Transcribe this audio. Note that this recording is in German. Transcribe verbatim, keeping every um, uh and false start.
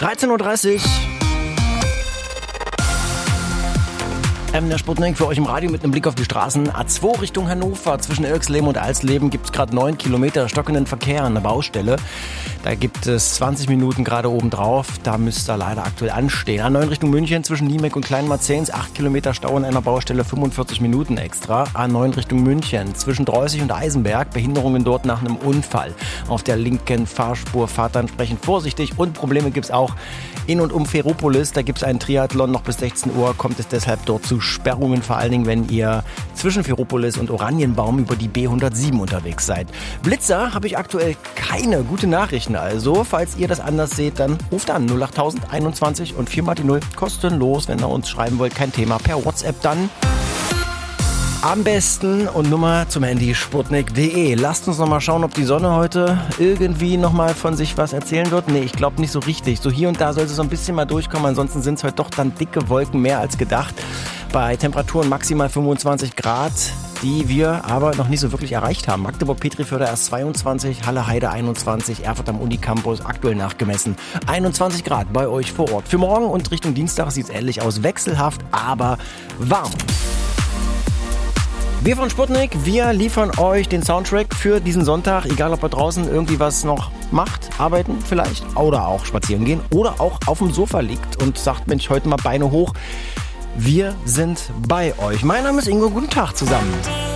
dreizehn Uhr dreißig. Ähm, der Sputnik für euch im Radio mit einem Blick auf die Straßen. A zwei Richtung Hannover. Zwischen Irxleben und Alsleben gibt es gerade neun Kilometer stockenden Verkehr an der Baustelle. Da gibt es zwanzig Minuten gerade oben drauf. Da müsst ihr leider aktuell anstehen. A neun Richtung München zwischen Niemek und Kleinmarzens. acht Kilometer Stau an einer Baustelle, fünfundvierzig Minuten extra. A neun Richtung München zwischen Dreußig und Eisenberg. Behinderungen dort nach einem Unfall. Auf der linken Fahrspur fahrt dann entsprechend vorsichtig. Und Probleme gibt es auch in und um Ferropolis. Da gibt es einen Triathlon noch bis sechzehn Uhr. Kommt es deshalb dort zu Sperrungen, vor allen Dingen, wenn ihr zwischen Ferropolis und Oranienbaum über die B hundertsieben unterwegs seid. Blitzer habe ich aktuell keine. Gute Nachrichten also. Falls ihr das anders seht, dann ruft an null acht null null einundzwanzig und vier mal die null. Kostenlos, wenn ihr uns schreiben wollt. Kein Thema. Per WhatsApp dann. Am besten und Nummer zum Handy sputnik punkt de. Lasst uns noch mal schauen, ob die Sonne heute irgendwie noch mal von sich was erzählen wird. Nee, ich glaube nicht so richtig. So hier und da soll es so ein bisschen mal durchkommen. Ansonsten sind es heute doch dann dicke Wolken, mehr als gedacht. Bei Temperaturen maximal fünfundzwanzig Grad, die wir aber noch nicht so wirklich erreicht haben. Magdeburg-Petriförde erst zweiundzwanzig, Halle-Heide einundzwanzig, Erfurt am Unicampus aktuell nachgemessen einundzwanzig Grad bei euch vor Ort. Für morgen und Richtung Dienstag sieht es ähnlich aus. Wechselhaft, aber warm. Wir von Sputnik, wir liefern euch den Soundtrack für diesen Sonntag, egal ob ihr draußen irgendwie was noch macht, arbeiten vielleicht oder auch spazieren gehen oder auch auf dem Sofa liegt und sagt, Mensch, heute mal Beine hoch. Wir sind bei euch. Mein Name ist Ingo, guten Tag zusammen.